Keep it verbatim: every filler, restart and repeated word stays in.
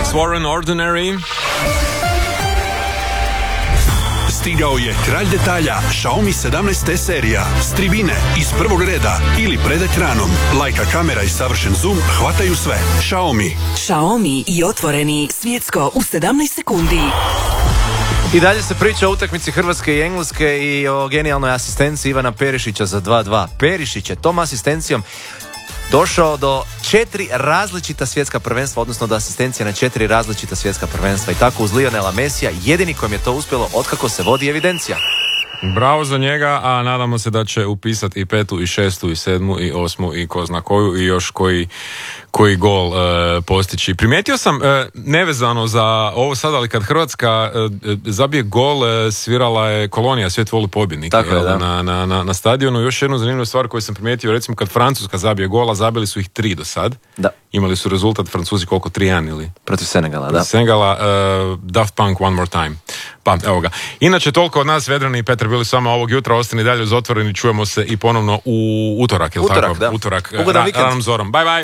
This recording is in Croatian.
Warren, Ordinary. Stigao je kralj detalja, Xiaomi sedamnaest te serija. S tribine, iz prvog reda ili pred ekranom. Lajka kamera i savršen zoom hvataju sve. Xiaomi. Xiaomi i otvoreni svjetsko u sedamnaest sekundi. I dalje se priča o utakmici Hrvatske i Engleske i o genijalnoj asistenciji Ivana Perišića za dva dva. Perišić je tom asistencijom došao do četiri različita svjetska prvenstva, odnosno do asistencije na četiri različita svjetska prvenstva. I tako uz Lionela Messija, jedini kojem je to uspjelo otkako se vodi evidencija. Bravo za njega, a nadamo se da će upisati i petu, i šestu, i sedmu, i osmu, i ko zna koju, i još koji, koji gol e, postići. Primijetio sam, e, nevezano za ovo sad, ali kad Hrvatska e, zabije gol, e, svirala je Kolonija, Svijet voli pobjednik. Tako je, da. Na, na, na, na stadionu. Još jednu zanimljivu stvar koju sam primijetio, recimo kad Francuska zabije gola, zabili su ih tri do sad. Da. Imali su rezultat Francuzi koliko, tri jedan ili? Protiv Senegala, da. Senegala, uh, Daft Punk, One More Time. Pa, evo ga. Inače, toliko od nas, Vedrani i Petar, bili s vama ovog jutra, ostani dalje uz Otvoreni, čujemo se i ponovno u utorak, je li utorak, tako? Da. Utorak, Ugodan ra- vikend. ranom zorom. Bye, bye!